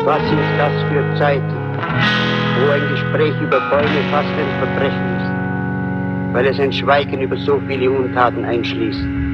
Was sind das für Zeiten, wo ein Gespräch über Bäume fast ein Verbrechen ist, weil es ein Schweigen über so viele Untaten einschließt.